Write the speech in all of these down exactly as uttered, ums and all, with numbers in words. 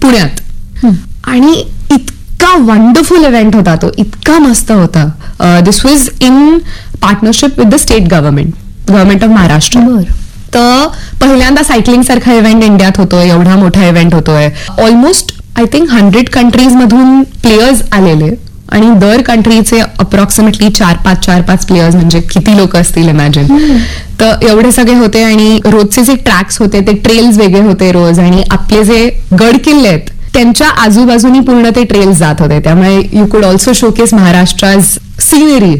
पुण्यात. आणि इतका वंडरफुल इव्हेंट होता तो, इतका मस्त होता. दिस was in partnership with the state government government of Maharashtra. तर पहिल्यांदा सायकलिंग सारखा इव्हेंट इंडियात होतोय, एवढा मोठा इव्हेंट होतोय. Almost I think hundred countries मधून प्लेयर्स आलेले आणि दर कंट्रीचे अप्रॉक्सिमेटली चार पाच चार पाच प्लेयर्स, म्हणजे किती लोक असतील इमॅजिन. तर एवढे सगळे होते आणि रोजचे जे ट्रॅक्स होते ते ट्रेल्स वेगळे होते रोज, आणि आपले जे गड किल्ले आहेत त्यांच्या आजूबाजूनी पूर्ण ते ट्रेल्स जात होते. त्यामुळे यू कुड ऑल्सो शोकेस महाराष्ट्राज सिनरी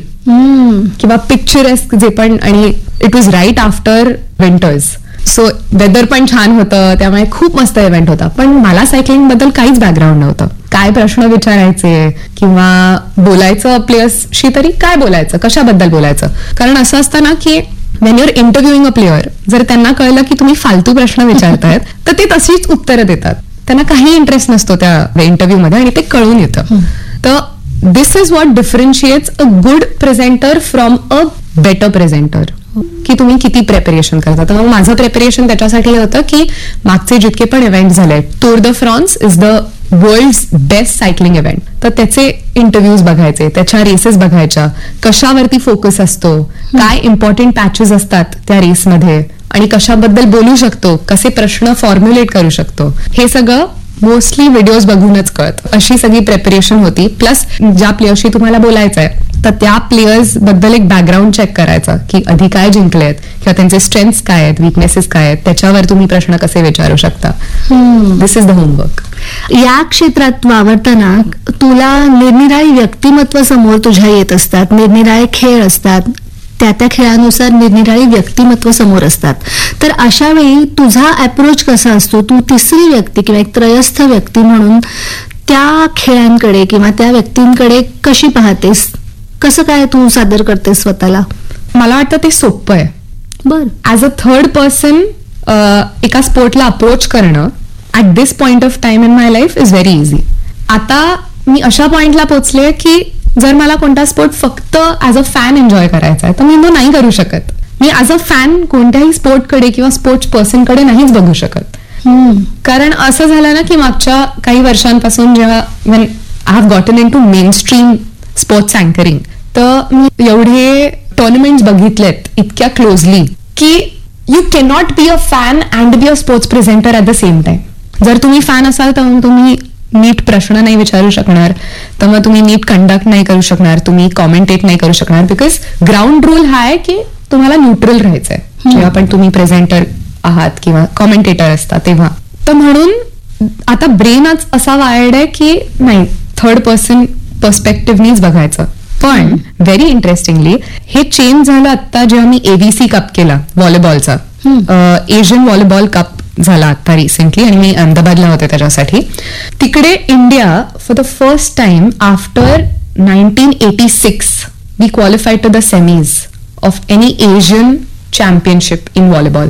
किंवा पिक्चरेस्क जे पण. आणि it was right after winters, so whether पण छान होतं, त्यामुळे खूप मस्त इव्हेंट होता. पण मला सायकलिंग बद्दल काहीच बॅकग्राऊंड नव्हतं. काय प्रश्न विचारायचे किंवा बोलायचं प्लेयर्सशी तरी काय बोलायचं, कशाबद्दल बोलायचं. कारण असं असतं ना की वेन युअर इंटरव्ह्यूइंग अ प्लेअर, जर त्यांना कळलं की तुम्ही फालतू प्रश्न विचारतायत तर ते तशीच उत्तरं देतात. त्यांना काही इंटरेस्ट नसतो त्या इंटरव्ह्यू मध्ये आणि ते कळून येतं. तर दिस is what डिफरन्शिएट्स a good presenter from a better presenter, की तुम्ही किती प्रेपरेशन करता. तर मग माझं प्रेपरेशन त्याच्यासाठी होतं की मागचे जितके पण इव्हेंट झाले, tour the France is the world's best cycling event, तर त्याचे इंटरव्ह्यूज बघायचे, त्याच्या रेसेस बघायच्या, कशावरती फोकस असतो, काय इम्पॉर्टंट पॅचेस असतात त्या रेसमध्ये आणि कशाबद्दल बोलू शकतो, कसे प्रश्न फॉर्म्युलेट करू शकतो, हे सगळं मोस्टली व्हिडिओज बघूनच कळत. अशी सगळी प्रेपरेशन होती. प्लस ज्या प्लेयर्सशी तुम्हाला बोलायचं आहे तर त्या प्लेयर्स बद्दल एक बॅकग्राऊंड चेक करायचा की आधी काय जिंकलेत किंवा त्यांचे स्ट्रेंथ्स काय आहेत, विकनेसेस काय आहेत, त्याच्यावर तुम्ही प्रश्न कसे विचारू शकता. दिस इज द होमवर्क. या क्षेत्रात वावरताना तुला निरनिराळी व्यक्तिमत्व समोर तुझ्या येत असतात, निरनिराळे खेळ असतात, त्या त्या खेळानुसार निरनिराळी व्यक्तिमत्व समोर असतात. तर अशा वेळी तुझा अप्रोच कसा असतो? तू तिसरी व्यक्ती किंवा एक त्रयस्थ व्यक्ती म्हणून त्या खेळांकडे किंवा त्या व्यक्तींकडे कशी पाहतेस? कसं काय तू सादर करतेस स्वतःला? मला वाटतं ते सोपं आहे. बर, ऍज अ थर्ड पर्सन एका स्पोर्टला अप्रोच करणं at this point of time in my life is very easy. आता मी अशा पॉइंटला पोहोचले की जर मला कोणता स्पोर्ट फक्त ऍज अ फॅन एन्जॉय करायचा आहे तर मी तो नाही करू शकत. मी ऍज अ फॅन कोणत्याही स्पोर्टकडे किंवा स्पोर्ट्स पर्सनकडे नाहीच बघू शकत. कारण असं झालं ना की मागच्या काही वर्षांपासून जेव्हा when I have gotten in to main stream sports anchoring, तर मी एवढे टुर्नामेंट्स बघितलेत इतक्या क्लोजली की you cannot be a fan and be a sports presenter at the same time. जर तुम्ही फॅन असाल तर तुम्ही नीट प्रश्न नाही विचारू शकणार, तर मग तुम्ही नीट कंडक्ट नाही करू शकणार, तुम्ही कॉमेंटेट नाही करू शकणार. बिकॉज ग्राउंड रूल हा आहे की तुम्हाला न्यूट्रल राहायचंय जेव्हा पण तुम्ही प्रेझेंटर आहात किंवा कॉमेंटेटर असता तेव्हा. तर म्हणून आता ब्रेनच असा वायर्ड आहे की नाही, थर्ड पर्सन पर्स्पेक्टिव्हनीच बघायचं. पण व्हेरी इंटरेस्टिंगली हे चेंज झालं आता जेव्हा मी एबीसी कप केला व्हॉलीबॉलचा, एशियन व्हॉलीबॉल कप झाला आता रिसेंटली, आणि मी अहमदाबादला होते त्याच्यासाठी. तिकडे India for the first time after nineteen eighty six we qualified to the semis of any Asian championship in volleyball.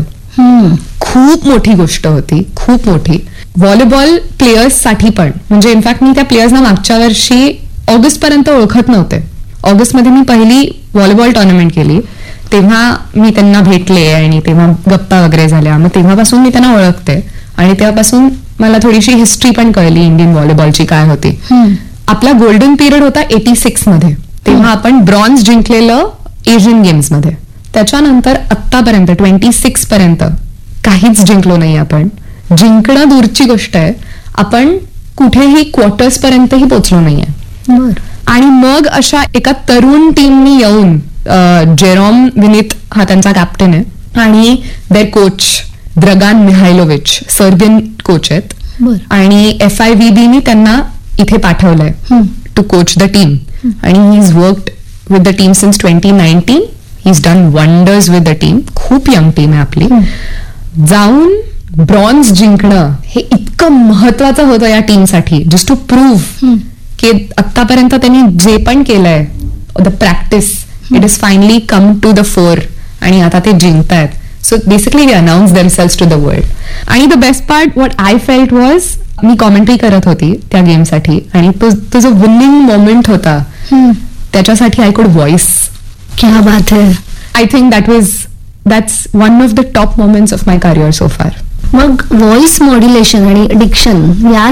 खूप मोठी गोष्ट होती, खूप मोठी. व्हॉलीबॉल प्लेयर्स साठी पण, म्हणजे इनफॅक्ट मी त्या प्लेयर्सना मागच्या वर्षी ऑगस्ट पर्यंत ओळखत नव्हते. ऑगस्टमध्ये मी पहिली व्हॉलीबॉल टुर्नामेंट केली, तेव्हा मी त्यांना भेटले आणि तेव्हा गप्पा वगैरे झाल्या. मग तेव्हापासून मी त्यांना ओळखते आणि तेव्हापासून मला थोडीशी हिस्ट्री पण कळली इंडियन व्हॉलीबॉलची काय होती. आपला गोल्डन पिरियड होता एटी सिक्स मध्ये, तेव्हा आपण ब्रॉन्झ जिंकलेलं एशियन गेम्स मध्ये. त्याच्यानंतर आत्तापर्यंत ट्वेंटी सिक्स पर्यंत काहीच जिंकलो नाही आपण. जिंकणं दूरची गोष्ट आहे, आपण कुठेही क्वार्टर्स पर्यंतही पोहोचलो नाहीये. आणि मग अशा एका तरुण टीमनी येऊन, जेरॉम विनीत हा त्यांचा कॅप्टन आहे आणि देअर कोच द्रगान मिहायलोविच सर्बियन कोच आहेत, आणि एफ आय व्ही बीनी त्यांना इथे पाठवलंय टू कोच द टीम. आणि he is worked with the team since twenty nineteen. He is done wonders with the team. खूप यंग टीम आहे आपली. जाऊन ब्रॉन्झ जिंकणं हे इतकं महत्वाचं होतं या टीमसाठी, जस्ट टू प्रूव्ह की आतापर्यंत त्यांनी जे पण केलंय the practice it is finally come to the four आणि आता ते जिंकतायत. So basically they announce themselves to the world. आणि the best part what I felt was, me commentary करत होती त्या गेमसाठी आणि तो जो विनिंग मोमेंट होता त्याच्यासाठी आय कुड व्हॉइस. क्या बात है. I think that was that's one of the top moments of my career so फार. मग व्हॉइस मॉड्युलेशन आणि डिक्शन या